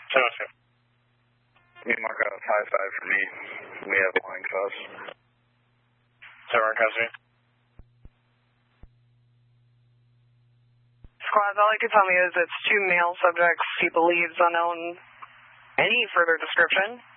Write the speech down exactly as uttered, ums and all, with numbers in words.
ten oh two. Me mark out five five for me. We have line cuffs. ten one custody. Squad, all he could tell me is it's two male subjects he believes unknown. Any further description?